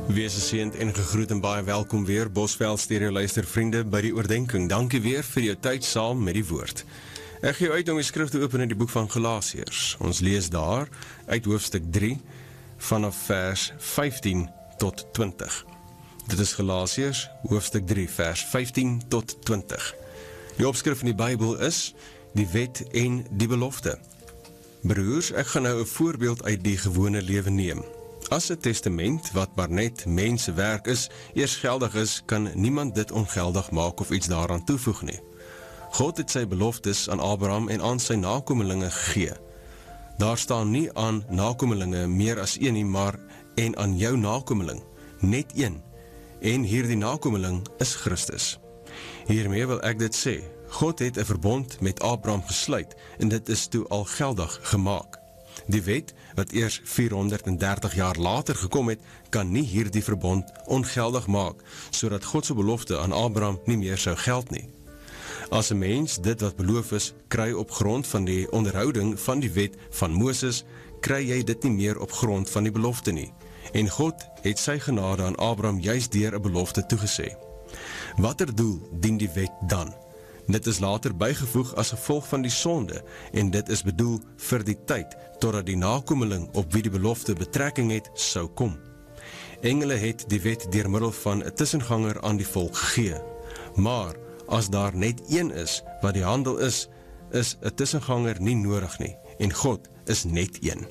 Wees geseënd en gegroet en baie welkom weer, Bosveld Stereo luistervriende, by die oordenking. Dankie weer vir jou tyd saam met die woord. Ek gee uit om die skrif te open in die boek van Galasiërs. Ons lees daar uit hoofstuk 3 vanaf vers 15 tot 20. Dit is Galasiërs, hoofstuk 3, vers 15 tot 20. Die opskrif in die Bybel is die wet en die belofte. Broers, ek gaan nou 'n voorbeeld uit die gewone lewe neem. As 'n testament, wat maar net mensewerk is, eers geldig is, kan niemand dit ongeldig maak of iets daaraan toevoeg nie. God het sy beloftes aan Abraham en aan sy nakomelinge gegee. Daar staan nie aan nakomelinge meer as een nie, maar en aan jou nakomeling, net een. En hierdie nakomeling is Christus. Hiermee wil ek dit sê, God het 'n verbond met Abraham gesluit en dit is toe al geldig gemaak. Die wet, wat eers 430 jaar later gekom het, kan nie hierdie verbond ongeldig maak, sodat God se belofte aan Abraham nie meer sou geld nie. As 'n mens dit wat beloof is, kry op grond van die onderhouding van die wet van Moses, kry jy dit nie meer op grond van die belofte nie. En God het sy genade aan Abraham juist deur 'n belofte toegesê. Watter doel dien die wet dan? Dit is later bygevoeg as gevolg van die sonde en dit is bedoel vir die tyd totdat die nakomeling op wie die belofte betrekking het, sou kom. Engele het die wet deur middel van 'n tussenganger aan die volk gegee. Maar as daar net een is wat die handel is 'n tussenganger nie nodig nie en God is net een.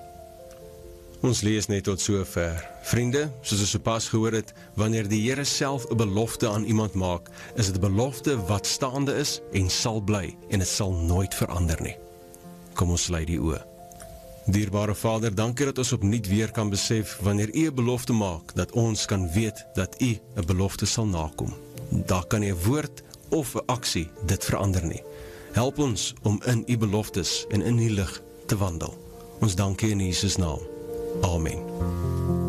Ons lees net tot sover. Vriende, soos ons sopas gehoor het, wanneer die Here self 'n belofte aan iemand maak, is dit 'n belofte wat staande is en sal bly, en dit sal nooit verander nie. Kom ons sluit die oë. Dierbare Vader, dankie dat ons opnuut weer kan besef, wanneer U 'n belofte maak, dat ons kan weet dat U 'n belofte sal nakom. Daar kan nie 'n woord of 'n aksie dit verander nie. Help ons om in U beloftes en in U lig te wandel. Ons dankie in Jesus naam. Amen.